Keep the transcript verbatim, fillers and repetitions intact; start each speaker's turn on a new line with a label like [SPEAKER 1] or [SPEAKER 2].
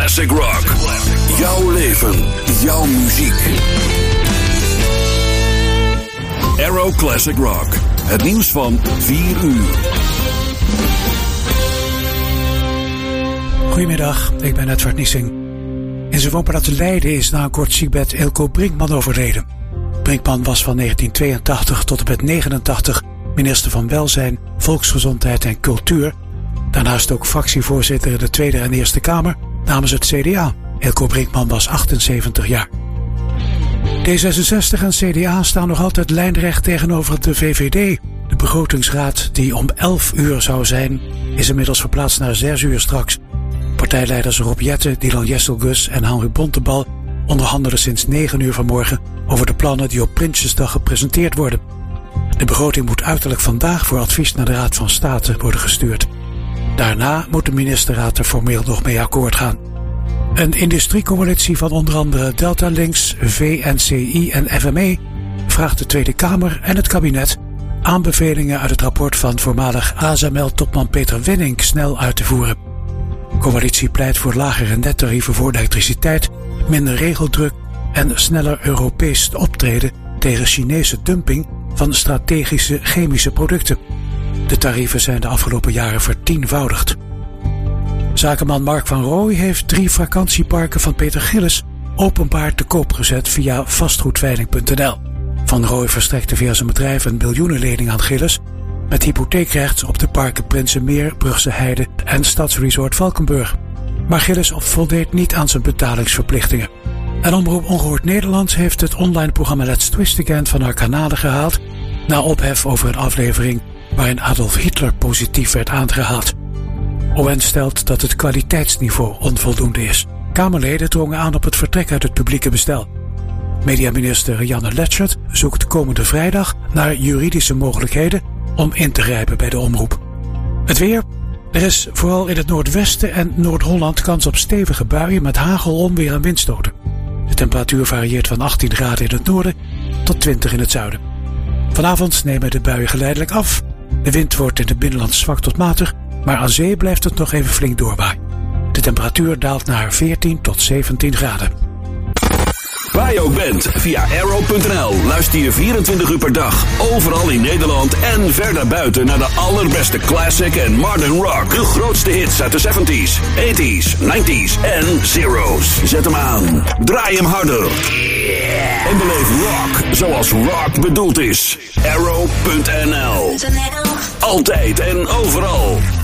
[SPEAKER 1] Classic Rock. Jouw leven, jouw muziek. Aero Classic Rock. Het nieuws van vier uur.
[SPEAKER 2] Goedemiddag, ik ben Edward Niesing. In zijn woonplaats Leiden is na een kort ziekbed Eelco Brinkman overleden. Brinkman was van negentien tweeëntachtig tot en met negenentachtig minister van Welzijn, Volksgezondheid en Cultuur. Daarnaast ook fractievoorzitter in de Tweede en Eerste Kamer namens het C D A. Eelco Brinkman was achtenzeventig jaar. D zesenzestig en C D A staan nog altijd lijnrecht tegenover de V V D. De begrotingsraad, die om elf uur zou zijn, is inmiddels verplaatst naar zes uur straks. Partijleiders Rob Jetten, Dylan Jesselgus en Henry Bontebal onderhandelen sinds negen uur vanmorgen over de plannen die op Prinsjesdag gepresenteerd worden. De begroting moet uiterlijk vandaag voor advies naar de Raad van State worden gestuurd. Daarna moet de ministerraad er formeel nog mee akkoord gaan. Een industriecoalitie van onder andere Delta Links, V N C I en F M E vraagt de Tweede Kamer en het kabinet aanbevelingen uit het rapport van voormalig A S M L-topman Peter Winning snel uit te voeren. De coalitie pleit voor lagere nettarieven voor de elektriciteit, minder regeldruk en sneller Europees optreden tegen Chinese dumping van strategische chemische producten. De tarieven zijn de afgelopen jaren vertienvoudigd. Zakenman Mark van Rooij heeft drie vakantieparken van Peter Gillis openbaar te koop gezet via vastgoedveiling punt n l. Van Rooij verstrekte via zijn bedrijf een miljoenenlening aan Gillis met hypotheekrecht op de parken Prinsenmeer, Brugse Heide en Stadsresort Valkenburg. Maar Gillis voldeed niet aan zijn betalingsverplichtingen. En Omroep Ongehoord Nederland heeft het online programma Let's Twist Again van haar kanalen gehaald na ophef over een aflevering waarin Adolf Hitler positief werd aangehaald. O N stelt dat het kwaliteitsniveau onvoldoende is. Kamerleden drongen aan op het vertrek uit het publieke bestel. Mediaminister Janne Letchert zoekt komende vrijdag naar juridische mogelijkheden om in te grijpen bij de omroep. Het weer. Er is vooral in het noordwesten en Noord-Holland kans op stevige buien met hagel, onweer en windstoten. De temperatuur varieert van achttien graden in het noorden tot twintig in het zuiden. Vanavond nemen de buien geleidelijk af. De wind wordt in het binnenland zwak tot matig, maar aan zee blijft het nog even flink doorwaaien. De temperatuur daalt naar veertien tot zeventien graden.
[SPEAKER 1] Waar je ook bent, via Aero punt n l luister je vierentwintig uur per dag, overal in Nederland en verder buiten naar de allerbeste classic en modern rock. De grootste hits uit de zeventies, tachtiger, negentiger en zero's. Zet hem aan, draai hem harder. En beleef rock zoals rock bedoeld is. Aero punt n l. Altijd en overal.